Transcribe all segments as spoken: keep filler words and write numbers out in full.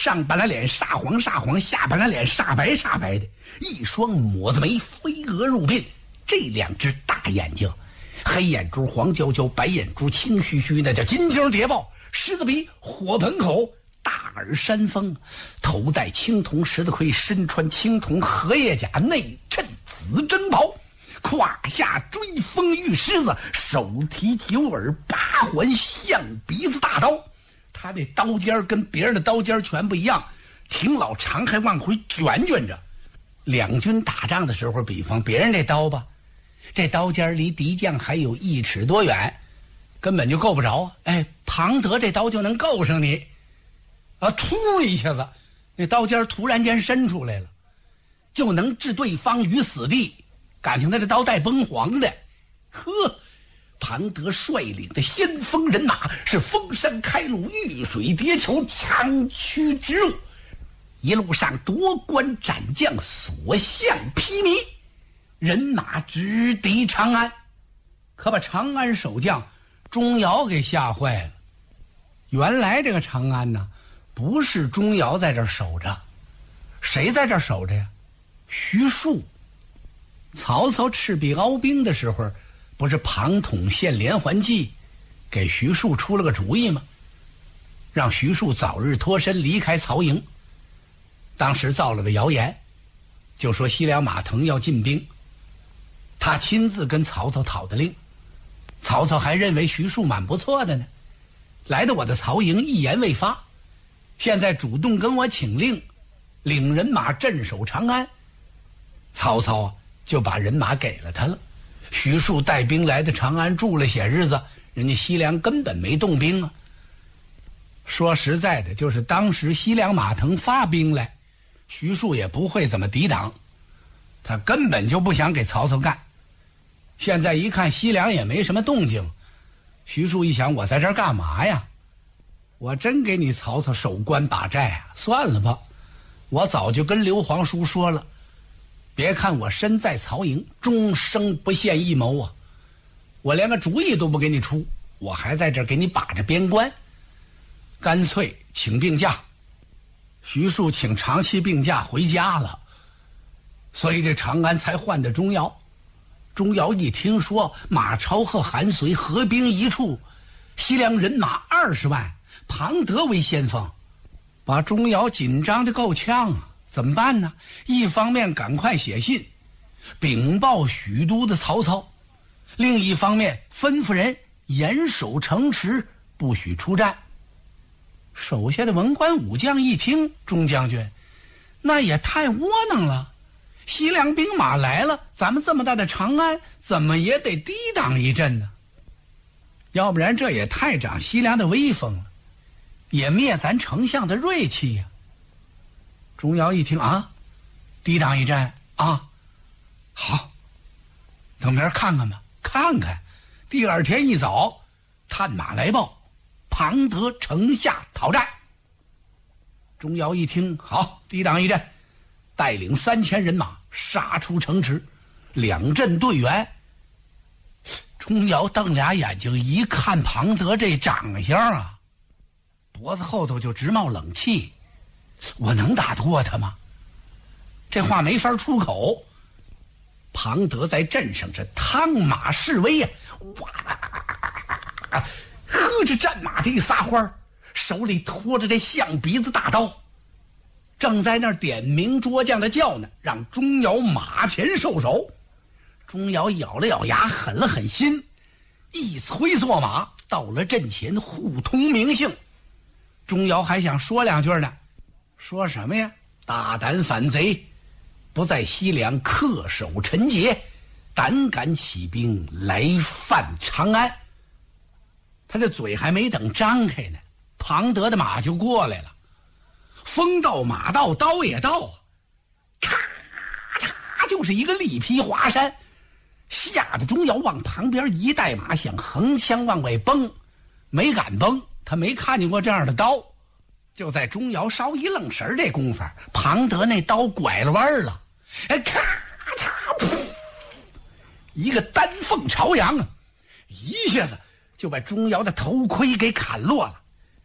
上半拉脸煞黄煞黄，下半拉脸煞白煞白的，一双抹子眉飞蛾入鬓，这两只大眼睛，黑眼珠黄焦焦，白眼珠青须须，那叫金睛谍报，狮子鼻火盆口，大耳山峰，头戴青铜十字盔，身穿青铜荷叶甲，内衬紫珍袍，胯下追风玉狮子，手提九耳八环象鼻子大刀。他那刀尖跟别人的刀尖全不一样，挺老长，还往回卷卷着。两军打仗的时候，比方别人这刀吧，这刀尖离敌将还有一尺多远，根本就够不着。哎，庞德这刀就能够上你啊！突一下子，那刀尖突然间伸出来了，就能置对方于死地。感情他这刀带崩黄的，呵！庞德率领的先锋人马是封山开路，遇水叠桥，长驱直入，一路上夺关斩将，所向披靡，人马直抵长安。可把长安守将钟繇给吓坏了。原来这个长安呢，不是钟繇在这儿守着，谁在这儿守着呀？徐庶。曹操赤壁鏖兵的时候，不是庞统献连环计，给徐庶出了个主意吗？让徐庶早日脱身离开曹营。当时造了个谣言，就说西凉马腾要进兵，他亲自跟曹操讨的令。曹操还认为徐庶蛮不错的呢，来到我的曹营一言未发，现在主动跟我请令，领人马镇守长安。曹操啊，就把人马给了他了。徐庶带兵来的长安住了些日子，人家西凉根本没动兵啊。说实在的，就是当时西凉马腾发兵来，徐庶也不会怎么抵挡，他根本就不想给曹操干。现在一看西凉也没什么动静，徐庶一想，我在这儿干嘛呀？我真给你曹操守关把寨啊？算了吧，我早就跟刘皇叔说了，别看我身在曹营，终生不献一谋啊！我连个主意都不给你出，我还在这儿给你把着边关，干脆请病假。徐庶请长期病假回家了，所以这长安才换的钟繇。钟繇一听说马超和韩遂合兵一处，西凉人马二十万，庞德为先锋，把钟繇紧张的够呛啊！怎么办呢？一方面赶快写信禀报许都的曹操，另一方面吩咐人严守城池，不许出战。手下的文官武将一听，钟将军，那也太窝囊了，西凉兵马来了，咱们这么大的长安怎么也得抵挡一阵呢？要不然这也太长西凉的威风了，也灭咱丞相的锐气呀。钟繇一听啊，抵挡一战啊，好，等明儿看看吧，看看。第二天一早，探马来报，庞德城下讨战。钟繇一听，好，抵挡一战，带领三千人马杀出城池，两阵对员。钟繇瞪俩眼睛一看庞德这长相啊，脖子后头就直冒冷气，我能打得过他吗？这话没法出口。庞德在阵上这趟马示威呀、啊，哇，喝着战马的一撒欢，手里拖着这象鼻子大刀，正在那儿点名捉将的叫呢，让钟繇马前受首。钟繇咬了咬牙，狠了狠心，一催坐马到了阵前，互通名姓。钟繇还想说两句呢，说什么呀？大胆反贼，不在西凉恪守陈节，胆敢起兵来犯长安。他这嘴还没等张开呢，庞德的马就过来了，风到马到，刀也到，咔嚓就是一个力劈华山，吓得钟繇往旁边一带马，想横枪往外崩，没敢崩，他没看见过这样的刀。就在钟繇稍一愣神这功夫，庞德那刀拐了弯了，哎，咔嚓，噗，一个丹凤朝阳啊，一下子就把钟繇的头盔给砍落了。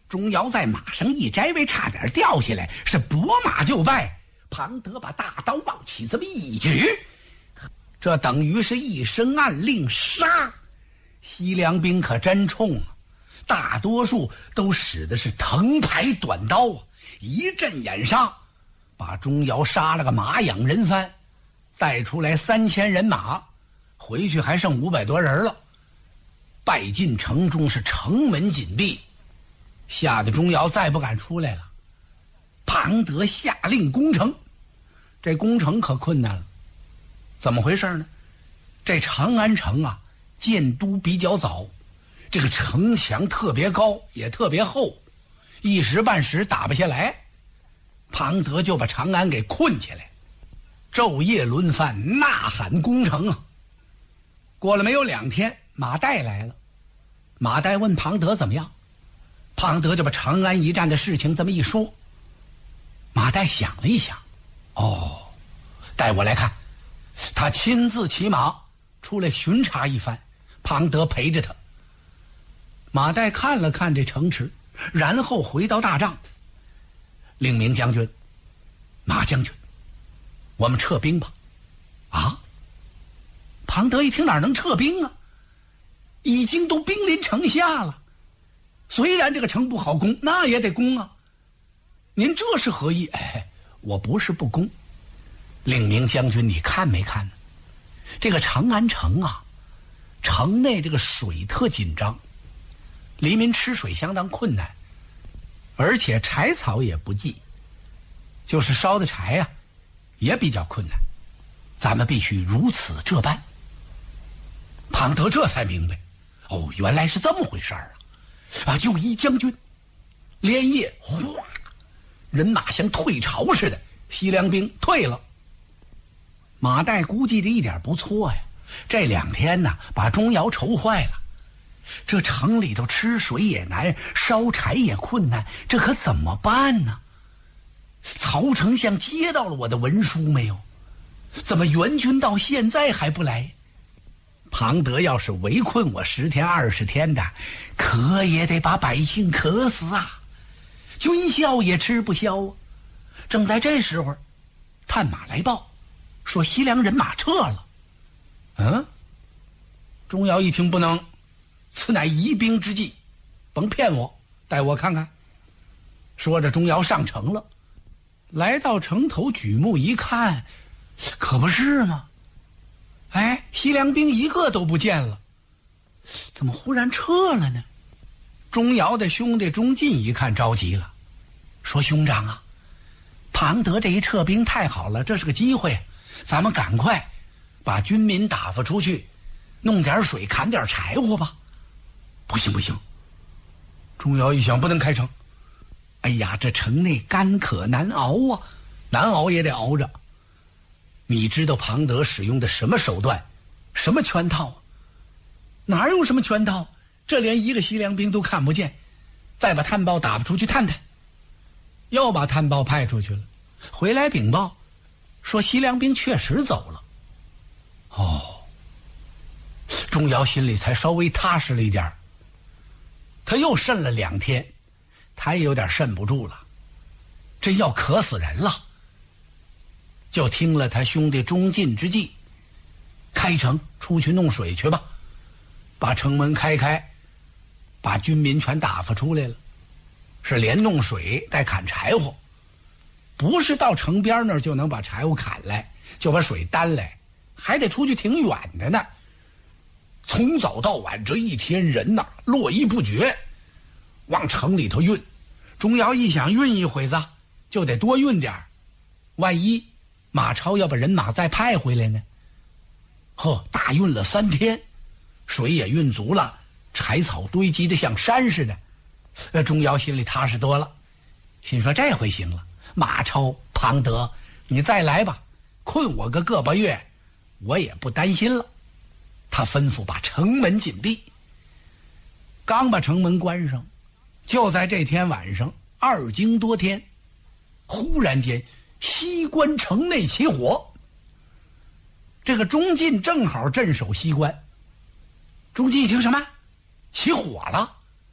钟繇在马上一摘位，差点掉下来，是拨马就败。庞德把大刀往起这么一举，这等于是一声暗令杀。西凉兵可真冲啊，大多数都使的是藤牌短刀啊，一阵掩上，把钟繇杀了个马仰人翻，带出来三千人马，回去还剩五百多人了。败进城中，是城门紧闭，吓得钟繇再不敢出来了。庞德下令攻城，这攻城可困难了。怎么回事呢？这长安城啊，建都比较早，这个城墙特别高，也特别厚，一时半时打不下来。庞德就把长安给困起来，昼夜轮番呐喊攻城啊。过了没有两天，马岱来了。马岱问庞德怎么样，庞德就把长安一战的事情这么一说。马岱想了一想，哦，带我来看。他亲自骑马出来巡查一番，庞德陪着他。马岱看了看这城池，然后回到大帐，令明将军，马将军，我们撤兵吧。啊？庞德一听，哪能撤兵啊？已经都兵临城下了，虽然这个城不好攻，那也得攻啊。您这是何意？哎，我不是不攻。令明将军，你看没看呢？这个长安城啊，城内这个水特紧张，黎民吃水相当困难，而且柴草也不济，就是烧的柴啊，也比较困难。咱们必须如此这般。庞德这才明白，哦，原来是这么回事儿啊！啊，就依将军，连夜哗，人马像退潮似的，西凉兵退了。马岱估计的一点不错呀，这两天呢，把钟繇愁坏了。这城里头吃水也难，烧柴也困难，这可怎么办呢？曹丞相接到了我的文书没有？怎么援军到现在还不来？庞德要是围困我十天二十天的，可也得把百姓渴死啊！军校也吃不消啊！正在这时候，探马来报，说西凉人马撤了。嗯，钟繇一听，不能，此乃疑兵之计，甭骗我，带我看看。说着，钟繇上城了，来到城头举目一看，可不是吗？哎，西凉兵一个都不见了，怎么忽然撤了呢？钟繇的兄弟钟进一看着急了，说：“兄长啊，庞德这一撤兵太好了，这是个机会，咱们赶快把军民打发出去，弄点水，砍点柴火吧。”不行不行，钟繇一想，不能开城。哎呀，这城内干渴难熬啊，难熬也得熬着。你知道庞德使用的什么手段，什么圈套？哪有什么圈套？这连一个西凉兵都看不见。再把探报打发出去探探。又把探报派出去了，回来禀报说西凉兵确实走了。哦，钟繇心里才稍微踏实了一点。他又慎了两天，他也有点慎不住了，真要渴死人了。就听了他兄弟钟进之计，开城出去弄水去吧，把城门开开，把军民全打发出来了，是连弄水带砍柴火，不是到城边那儿就能把柴火砍来，就把水担来，还得出去挺远的呢。从早到晚这一天人呐络绎不绝，往城里头运。钟繇一想，运一会子就得多运点，万一马超要把人马再派回来呢？呵，大运了三天，水也运足了，柴草堆积的像山似的。呃，钟繇心里踏实多了，心说这回行了，马超、庞德，你再来吧，困我个个把月，我也不担心了。他吩咐把城门紧闭。刚把城门关上，就在这天晚上二更多天，忽然间西关城内起火。这个钟进正好镇守西关。钟进一听什么？起火了？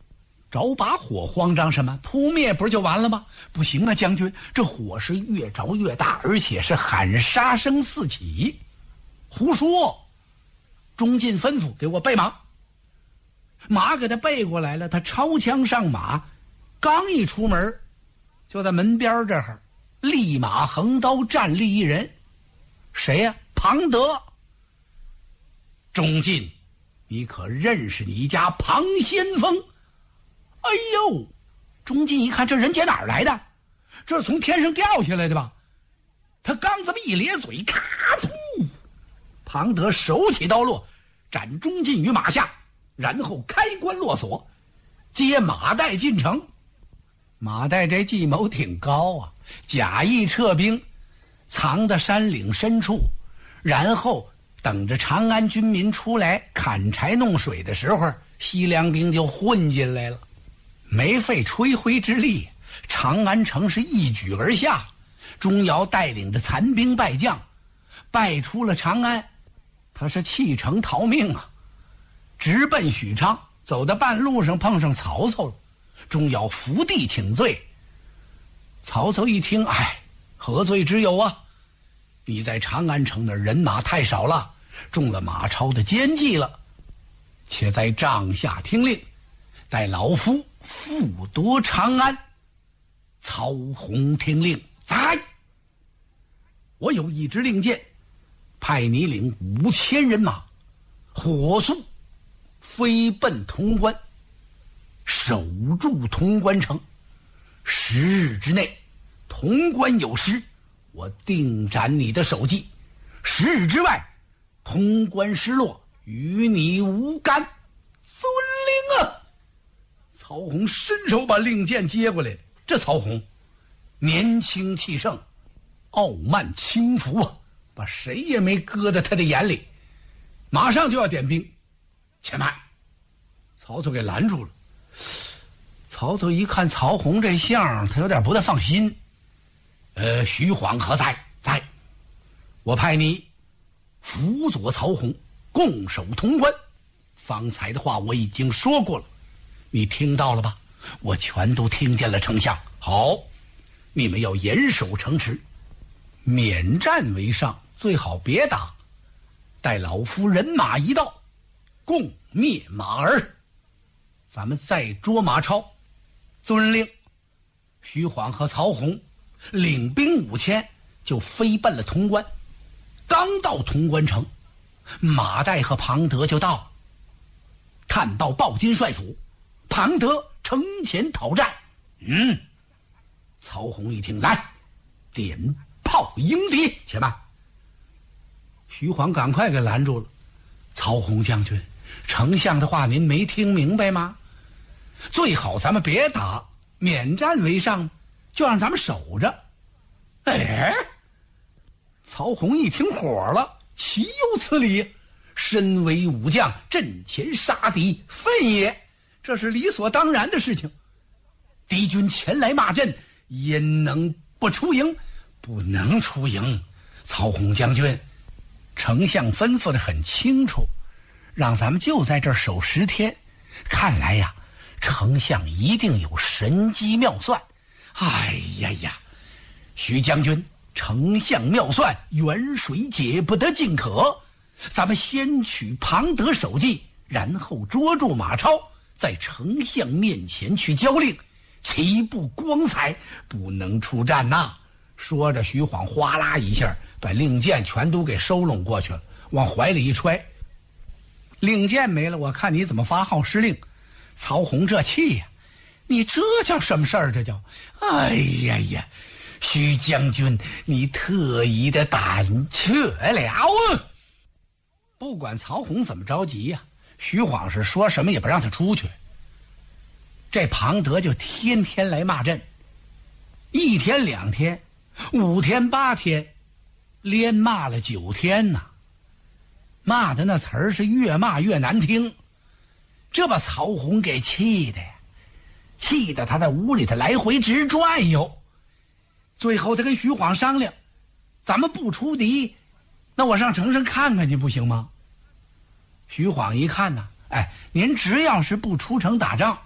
着把火慌张什么？扑灭不是就完了吗？不行啊，将军，这火是越着越大，而且是喊杀声四起。胡说！钟进吩咐给我备马。马给他备过来了，他抄枪上马，刚一出门，就在门边这儿，立马横刀站立一人。谁呀、啊？庞德。钟进，你可认识你家庞先锋？哎呦！钟进一看，这人姐哪儿来的？这是从天上掉下来的吧？他刚这么一咧嘴，咔噗！庞德手起刀落，斩钟进于马下，然后开关落锁，接马岱进城。马岱这计谋挺高啊，假意撤兵，藏到山岭深处，然后等着长安军民出来砍柴弄水的时候，西凉兵就混进来了。没费吹灰之力，长安城是一举而下。钟繇带领着残兵败将，败出了长安，他是弃城逃命啊，直奔许昌。走到半路上碰上曹操了，钟繇伏地请罪。曹操一听，哎，何罪之有啊？你在长安城的人马太少了，中了马超的奸计了，且在帐下听令，待老夫复夺长安。曹洪听令，在。我有一支令箭，派你领五千人马，火速飞奔潼关，守住潼关城。十日之内，潼关有失，我定斩你的首级；十日之外，潼关失落，与你无干。遵令啊！曹洪伸手把令箭接过来。这曹洪年轻气盛，傲慢轻浮啊，把谁也没搁在他的眼里。马上就要点兵，且慢！曹操给拦住了。曹操一看曹洪这相，他有点不太放心。呃，徐晃何在？在。我派你辅佐曹洪，共守潼关。方才的话我已经说过了，你听到了吧？我全都听见了，丞相。好，你们要严守城池，免战为上，最好别打。待老夫人马一到，共灭马儿。咱们再捉马超。遵令。徐晃和曹洪领兵五千，就飞奔了潼关。刚到潼关城，马岱和庞德就到。探报镐京帅府，庞德城前讨战。嗯，曹洪一听，来，点炮迎敌。且慢！徐晃赶快给拦住了。曹洪将军，丞相的话您没听明白吗？最好咱们别打，免战为上，就让咱们守着。哎，曹洪一听火了，岂有此理！身为武将，阵前杀敌，分也，这是理所当然的事情。敌军前来骂阵，焉能不出营？不能出营。曹洪将军，丞相吩咐得很清楚，让咱们就在这儿守十天。看来呀，丞相一定有神机妙算。哎呀呀，徐将军，丞相妙算，远水解不得近渴。咱们先取庞德首级，然后捉住马超，在丞相面前去交令，岂不光彩？不能出战呐！说着，徐晃哗啦一下把令箭全都给收拢过去了，往怀里一揣。令箭没了，我看你怎么发号施令。曹洪这气呀，你这叫什么事儿？这叫，哎呀呀，徐将军，你特意的胆怯了啊！不管曹洪怎么着急呀、啊，徐晃是说什么也不让他出去。这庞德就天天来骂阵，一天两天，五天八天，连骂了九天呐。骂的那词儿是越骂越难听，这把曹洪给气的呀，气得他在屋里头来回直转悠。最后他跟徐晃商量，咱们不出敌，那我上城上看看去不行吗？徐晃一看呢，哎，您只要是不出城打仗，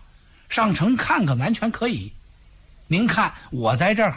上城看看完全可以。您看我在这儿